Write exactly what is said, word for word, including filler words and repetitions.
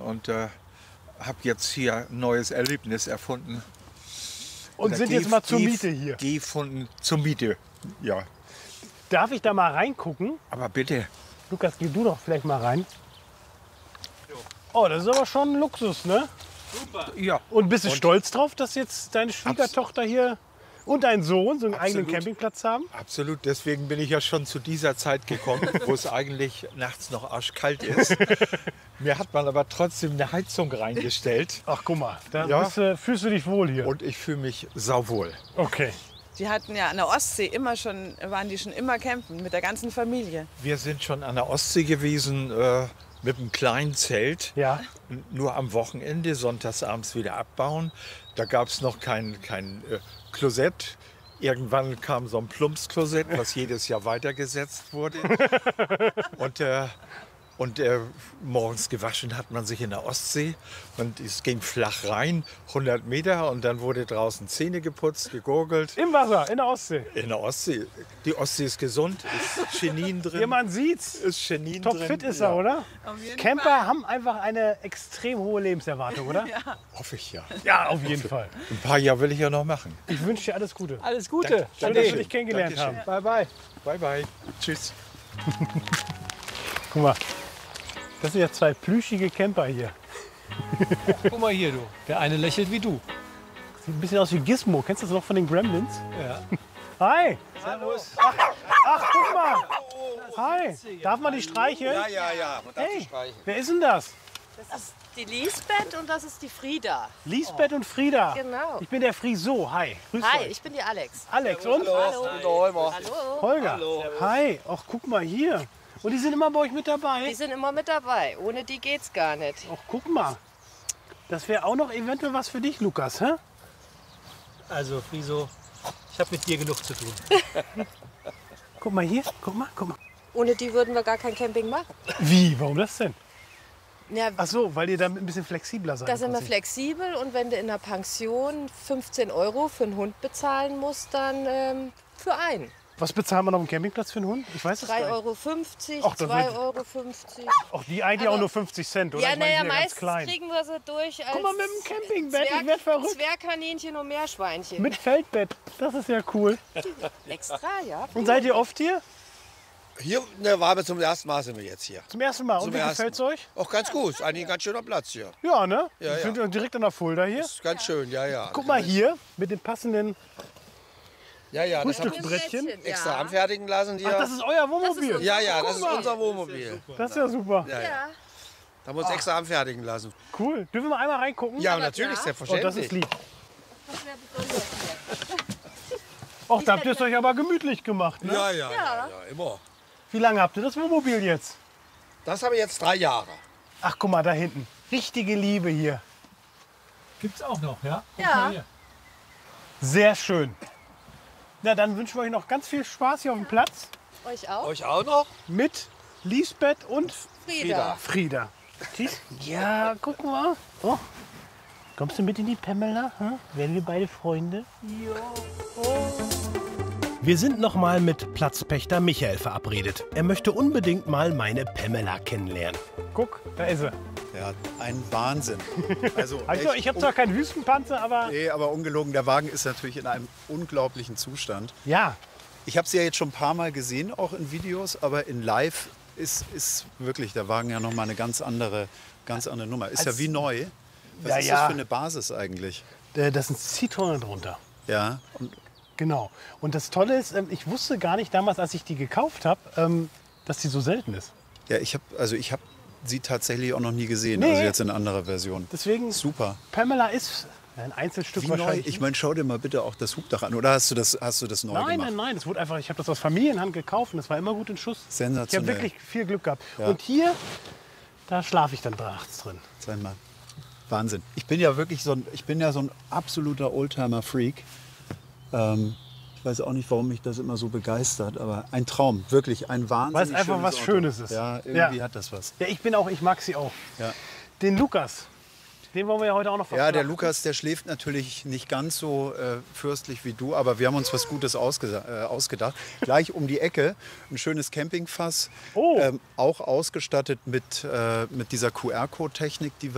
und äh, habe jetzt hier ein neues Erlebnis erfunden. Und Oder sind geh- jetzt mal zur geh- Miete hier. Gefunden zur Miete, ja. Darf ich da mal reingucken? Aber bitte. Lukas, geh du doch vielleicht mal rein. Oh, das ist aber schon ein Luxus, ne? Ja. Und bist du Und- stolz drauf, dass jetzt deine Schwiegertochter hier und dein Sohn so einen eigenen Absolut. Campingplatz haben? Absolut, deswegen bin ich ja schon zu dieser Zeit gekommen, wo es eigentlich nachts noch arschkalt ist. Mir hat man aber trotzdem eine Heizung reingestellt Ach, guck mal, da Ja. bist, du- fühlst du dich wohl hier. und ich fühle mich sauwohl. Okay. Die hatten ja an der Ostsee immer schon, waren die schon immer campen mit der ganzen Familie. Wir sind schon an der Ostsee gewesen äh, mit einem kleinen Zelt. Ja. Nur am Wochenende, sonntags abends wieder abbauen. Da gab es noch kein, kein äh, Klosett. Irgendwann kam so ein Plumpsklosett, was jedes Jahr weitergesetzt wurde. Und, äh, und äh, morgens gewaschen hat man sich in der Ostsee. Und es ging flach rein, hundert Meter. Und dann wurde draußen Zähne geputzt, gegurgelt. Im Wasser, in der Ostsee. In der Ostsee. Die Ostsee ist gesund, ist Chenin drin. Ja, man sieht's. Ist Chenin Top drin. fit ist Ja, er, oder? Auf jeden Camper haben einfach eine extrem hohe Lebenserwartung, oder? Ja, Hoffe ich ja. auf jeden Fall. Ein paar Jahre will ich ja noch machen. Ich wünsche dir alles Gute. Alles Gute. Schön, dass wir Dankeschön. dich kennengelernt Dankeschön. haben. Bye, bye. Bye, bye. Tschüss. Guck mal, das sind ja zwei plüschige Camper hier. Guck mal hier, du. Der eine lächelt wie du. Sieht ein bisschen aus wie Gizmo. Kennst du das noch von den Gremlins? Ja. Hi. Servus. Ach, ach, guck mal. Hi. Darf man die streicheln? Ja, ja, ja. Man darf Hey, sie streichen. wer ist denn das? Das ist die Lisbeth und das ist die Frieda. Lisbeth und Frieda. Genau. Ich bin der Friso. Hi. Grüß Hi, euch. ich bin die Alex. Alex und Hallo. Guten Holmer. Hallo. Holger. Hi. Ach, guck mal hier. Und die sind immer bei euch mit Die dabei. sind immer mit dabei. Ohne die geht's gar nicht. Ach, guck mal. Das wäre auch noch eventuell was für dich, Lukas, hä? Also, Friso, ich habe mit dir genug zu tun. Guck mal hier. Guck mal, guck mal. Ohne die würden wir gar kein Camping machen. Wie? Warum das denn? Ja, Ach so, weil ihr da ein bisschen flexibler seid. da sind wir quasi. flexibel und wenn du in der Pension fünfzehn Euro für einen Hund bezahlen musst, dann ähm, für einen. Was bezahlen wir auf dem Campingplatz für einen Hund? Ich weiß es gar drei nicht. Euro fünfzig, Ach, das zwei wird- Euro fünfzig. Auch die eigentlich Aber- auch nur fünfzig Cent, oder? Ja, Ich meine, naja, die sind ja ganz meistens klein. kriegen wir sie durch als Guck mal, mit dem Campingbett, Zwerg, ich werd verrückt. Zwergkaninchen und Meerschweinchen. Mit Feldbett, das ist ja cool. Extra, ja. Und seid ihr oft hier? Hier ne, waren wir zum ersten Mal sind wir jetzt hier. Zum ersten Mal. Und Zum wie ersten gefällt's euch? Auch ganz gut. Ist eigentlich ein ganz schöner Platz hier. Ja, ne? Ja, Wir ja. sind direkt an der Fulda hier. Ist ganz schön, ja, ja. Guck mal hier, mit dem passenden Ja, ja. Das haben wir Frühstücksbrettchen. extra anfertigen lassen hier. Ach, das ist euer Wohnmobil. Das ist ja, ja, das ist Guck mal. unser Wohnmobil. Das ist ja super. Ja, ja. Ja. Da haben wir uns extra anfertigen lassen. Cool. Dürfen wir mal einmal reingucken? Ja, Aber natürlich, klar. Oh, selbstverständlich. das ist lieb. Das wäre besonders nett. Och, da habt ihr es euch aber gemütlich gemacht, ne? Ja, ja, ja, ja, immer. Wie lange habt ihr das Wohnmobil jetzt? Das haben wir jetzt drei Jahre. Ach, guck mal, da hinten. Richtige Liebe hier. Gibt's auch noch, ja? Guck Ja. mal hier. Sehr schön. Na, dann wünschen wir euch noch ganz viel Spaß hier auf dem Platz Euch auch? Euch auch noch? mit Lisbeth und Frieda. Frieda. Siehst? Ja, guck mal. Oh. Kommst du mit in die Pamela? Hm? Werden wir beide Freunde? Ja. Wir sind noch mal mit Platzpächter Michael verabredet. Er möchte unbedingt mal meine Pamela kennenlernen. Guck, da ist sie. Ja, ein Wahnsinn. Also Also, echt ich habe zwar keinen Wüstenpanzer, aber un- nee, aber ungelogen, der Wagen ist natürlich in einem unglaublichen Zustand. ja. Ich habe sie ja jetzt schon ein paar Mal gesehen, auch in Videos, aber in Live ist, ist wirklich der Wagen ja noch mal eine ganz andere, ganz andere Nummer. Ist ja wie neu. Was Ja, ist ja. das für eine Basis eigentlich? Äh, Das sind Zitronen drunter. Ja, und Genau. Und das Tolle ist, ähm, ich wusste gar nicht damals, als ich die gekauft habe, ähm, dass die so selten ist. ja, ich habe also ich habe sie tatsächlich auch noch nie gesehen, Nee. also jetzt in anderer Version. Deswegen, Super. Pamela ist ein Einzelstück Wie neu? wahrscheinlich. Ich meine, schau dir mal bitte auch das Hubdach an. Oder hast du das, hast du das neu Nein, gemacht? nein, nein, das wurde einfach, ich habe das aus Familienhand gekauft und das war immer gut in Schuss. Ich habe Sensationell. wirklich viel Glück gehabt. Ja. Und hier, da schlafe ich dann nachts drin. Sei mal. Wahnsinn. Ich bin ja wirklich so ein, ich bin ja so ein absoluter Oldtimer-Freak. Ähm, ich weiß auch nicht, warum mich das immer so begeistert, aber ein Traum, wirklich ein Wahnsinn. Weil es einfach was Schönes ist. Ja, irgendwie Ja. hat das was. Ja, ich bin auch, ich mag sie auch. Ja. Den Lukas, den wollen wir ja heute auch noch Ja, der verfrachten. Lukas, der schläft natürlich nicht ganz so äh, fürstlich wie du, aber wir haben uns was Gutes ausge äh, ausgedacht. Gleich um die Ecke ein schönes Campingfass, Oh. ähm, auch ausgestattet mit, äh, mit dieser Q R-Code-Technik, die wir